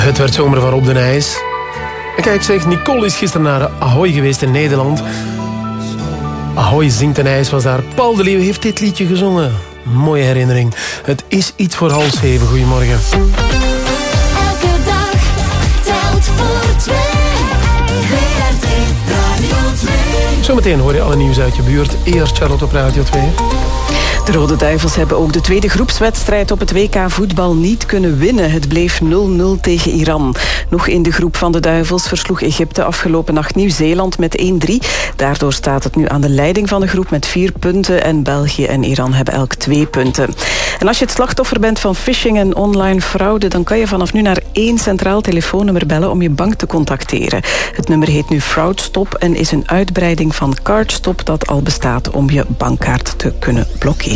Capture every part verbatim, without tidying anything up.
Het werd zomer van Op den IJs. En kijk zeg, Nicole is gisteren naar Ahoy geweest in Nederland. Ahoy zingt en IJs was daar. Paul de Leeuw heeft dit liedje gezongen. Mooie herinnering. Het is iets voor half zeven. Goedemorgen. Elke dag telt voor twee. V R T Radio twee. Zometeen hoor je alle nieuws uit je buurt. Eerst Charlotte op Radio twee. De Rode Duivels hebben ook de tweede groepswedstrijd op het W K voetbal niet kunnen winnen. Het bleef nul nul tegen Iran. Nog in de groep van de Duivels versloeg Egypte afgelopen nacht Nieuw-Zeeland met één drie. Daardoor staat het nu aan de leiding van de groep met vier punten. En België en Iran hebben elk twee punten. En als je het slachtoffer bent van phishing en online fraude, dan kan je vanaf nu naar één centraal telefoonnummer bellen om je bank te contacteren. Het nummer heet nu Fraudstop en is een uitbreiding van Cardstop dat al bestaat om je bankkaart te kunnen blokkeren.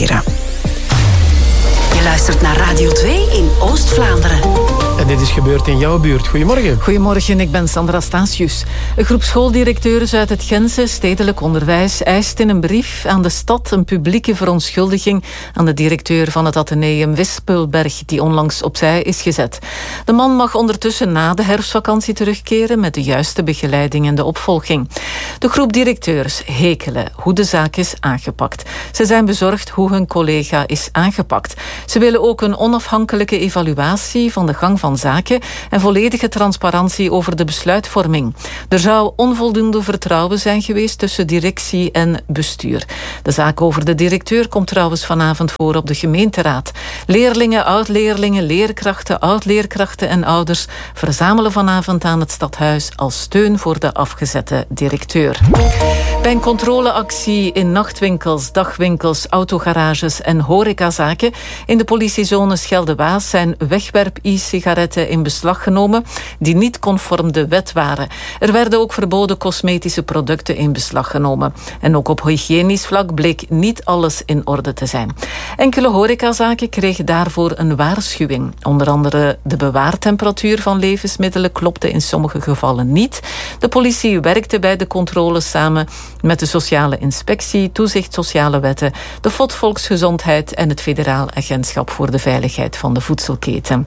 Je luistert naar Radio twee in Oost-Vlaanderen. En dit is gebeurd in jouw buurt. Goedemorgen. Goedemorgen, ik ben Sandra Statius. Een groep schooldirecteurs uit het Gentse stedelijk onderwijs eist in een brief aan de stad een publieke verontschuldiging aan de directeur van het Atheneum Wispelberg, die onlangs opzij is gezet. De man mag ondertussen na de herfstvakantie terugkeren met de juiste begeleiding en de opvolging. De groep directeurs hekelen hoe de zaak is aangepakt. Ze zijn bezorgd hoe hun collega is aangepakt. Ze willen ook een onafhankelijke evaluatie van de gang van zaken en volledige transparantie over de besluitvorming. Er zou onvoldoende vertrouwen zijn geweest tussen directie en bestuur. De zaak over de directeur komt trouwens vanavond voor op de gemeenteraad. Leerlingen, oud-leerlingen, leerkrachten, oud-leerkrachten en ouders verzamelen vanavond aan het stadhuis als steun voor de afgezette directeur. Bij een controleactie in nachtwinkels, dagwinkels, autogarages en horecazaken in de politiezone Schelde-Waas zijn wegwerp-e-sigaretten in beslag genomen die niet conform de wet waren. Er werden ook verboden cosmetische producten in beslag genomen. En ook op hygiënisch vlak bleek niet alles in orde te zijn. Enkele horecazaken kregen daarvoor een waarschuwing. Onder andere de bewaartemperatuur van levensmiddelen klopte in sommige gevallen niet. De politie werkte bij de controles samen met de sociale inspectie, toezicht sociale wetten, de F O D Volksgezondheid en het Federaal Agentschap voor de Veiligheid van de Voedselketen.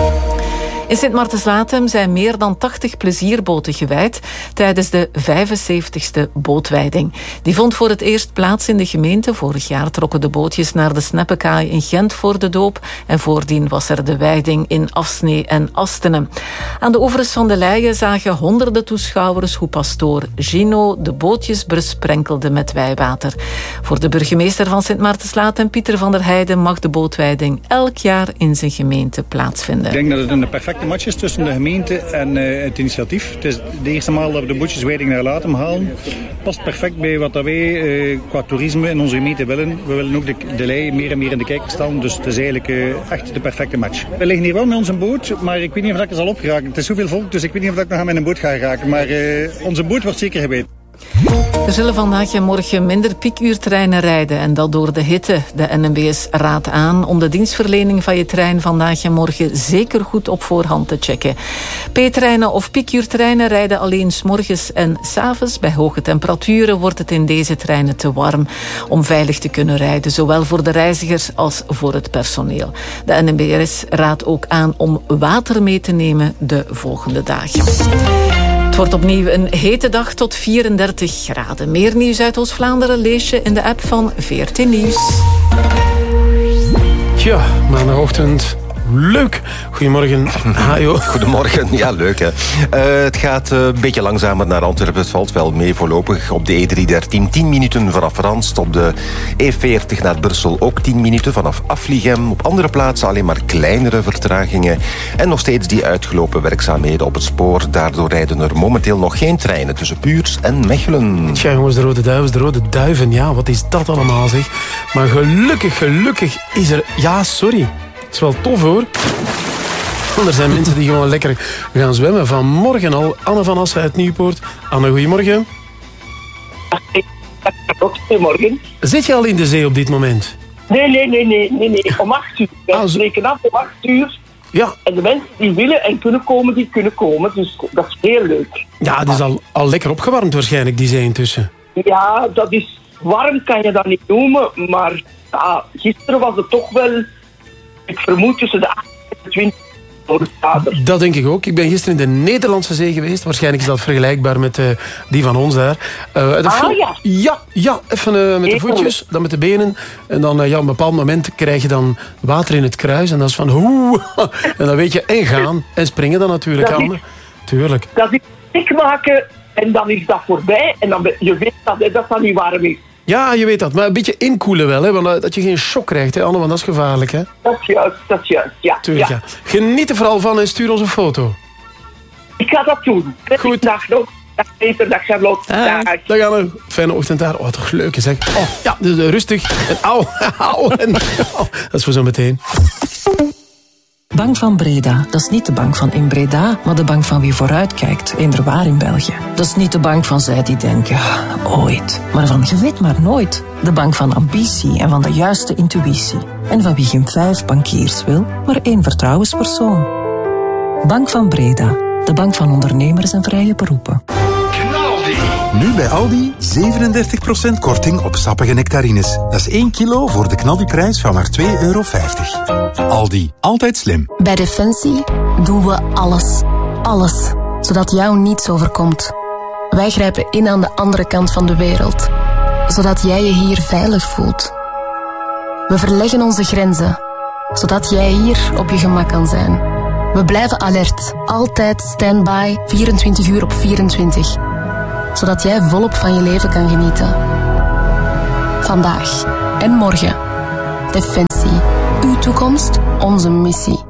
In Sint-Maartens-Latem zijn meer dan tachtig plezierboten gewijd tijdens de vijfenzeventigste bootwijding. Die vond voor het eerst plaats in de gemeente. Vorig jaar trokken de bootjes naar de Sneppekaai in Gent voor de doop en voordien was er de wijding in Afsnee en Astenen. Aan de oevers van de Leie zagen honderden toeschouwers hoe pastoor Gino de bootjes besprenkelde met wijwater. Voor de burgemeester van Sint-Maartens-Latem, Pieter van der Heijden, mag de bootwijding elk jaar in zijn gemeente plaatsvinden. Ik denk dat het een perfecte match is tussen de gemeente en uh, het initiatief. Het is de eerste maal dat we de bootjeswijding naar Latem halen. Past perfect bij wat wij uh, qua toerisme in onze gemeente willen. We willen ook de, de Lei meer en meer in de kijker stellen. Dus het is eigenlijk uh, echt de perfecte match. We liggen hier wel met onze boot, maar ik weet niet of ik er zal opgeraken. Het is zoveel volk, dus ik weet niet of ik nog aan mijn boot ga geraken. Maar uh, onze boot wordt zeker gewijd. Er zullen vandaag en morgen minder piekuurtreinen rijden en dat door de hitte. De N M B S raadt aan om de dienstverlening van je trein vandaag en morgen zeker goed op voorhand te checken. P-treinen of piekuurtreinen rijden alleen 's morgens en 's avonds. Bij hoge temperaturen wordt het in deze treinen te warm om veilig te kunnen rijden, zowel voor de reizigers als voor het personeel. De N M B S raadt ook aan om water mee te nemen de volgende dagen. Het wordt opnieuw een hete dag tot vierendertig graden. Meer nieuws uit Oost-Vlaanderen lees je in de app van V R T Nieuws. Tja, maandagochtend. Leuk. Goedemorgen, Hajo. Goedemorgen, ja leuk hè. Uh, het gaat uh, een beetje langzamer naar Antwerpen. Het valt wel mee voorlopig. Op de E driehonderddertien tien minuten vanaf Ranst. Op de E veertig naar Brussel ook tien minuten vanaf Afligem. Op andere plaatsen alleen maar kleinere vertragingen. En nog steeds die uitgelopen werkzaamheden op het spoor. Daardoor rijden er momenteel nog geen treinen tussen Puurs en Mechelen. Tja jongens, de Rode Duivens, de Rode Duiven. Ja, wat is dat allemaal zeg. Maar gelukkig, gelukkig is er... Ja, sorry. Het is wel tof hoor. Er zijn mensen die gewoon lekker gaan zwemmen. Vanmorgen al. Anne van Assen uit Nieuwpoort. Anne, goedemorgen. Goedemorgen. Zit je al in de zee op dit moment? Nee, nee, nee, nee, nee, nee. Om acht uur. We ah, spreken af om acht uur. Ja. En de mensen die willen en kunnen komen, die kunnen komen. Dus dat is heel leuk. Ja, het is al, al lekker opgewarmd waarschijnlijk, die zee intussen. Ja, dat is warm, kan je dat niet noemen. Maar ja, gisteren was het toch wel... Ik vermoed tussen de achttien en twintig Rode Kader. Dat denk ik ook. Ik ben gisteren in de Nederlandse Zee geweest. Waarschijnlijk is dat vergelijkbaar met uh, die van ons daar. Uh, Ah, film... ja. Ja, ja, even uh, met de voetjes, dan met de benen. En dan uh, ja, op een bepaald moment krijg je dan water in het kruis. En dat is van hoe. En dan weet je, en gaan. En springen dan natuurlijk Dat is- aan. Tuurlijk. Dat is tik maken en dan is dat voorbij. En dan, ben- je weet dat, dat dat niet warm is. Ja, je weet dat. Maar een beetje inkoelen wel, hè, want uh, dat je geen shock krijgt, hè, Anne, want dat is gevaarlijk. Hè? Dat is juist, dat is juist. Ja, Tuurlijk, ja. ja. Geniet er vooral van en stuur ons een foto. Ik ga dat doen. Goed. Dag nog. Dag Peter, dag Charlotte. Dag. Dag. Dag Anne. Fijne ochtend daar. Oh, toch leuk zeg. Oh, ja, dus uh, rustig. En au, au. En, au. Dat is voor zo meteen. Bank van Breda, dat is niet de bank van in Breda, maar de bank van wie vooruitkijkt, eender waar in België. Dat is niet de bank van zij die denken, ooit, maar van je weet maar nooit. De bank van ambitie en van de juiste intuïtie. En van wie geen vijf bankiers wil, maar één vertrouwenspersoon. Bank van Breda, de bank van ondernemers en vrije beroepen. Nu bij Aldi zevenendertig procent korting op sappige nectarines. Dat is één kilo voor de knaldiprijs van maar twee euro vijftig. Aldi, altijd slim. Bij Defensie doen we alles. Alles. Zodat jou niets overkomt. Wij grijpen in aan de andere kant van de wereld. Zodat jij je hier veilig voelt. We verleggen onze grenzen. Zodat jij hier op je gemak kan zijn. We blijven alert. Altijd standby, vierentwintig uur op vierentwintig. Zodat jij volop van je leven kan genieten. Vandaag en morgen. Defensie. Uw toekomst, onze missie.